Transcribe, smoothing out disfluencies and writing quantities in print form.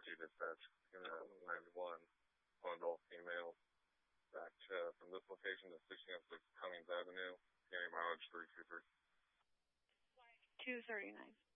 2 dispatch. Unit 91, one adult female, back from this location to 1606 Cummings Avenue, carrying mileage 323. 239.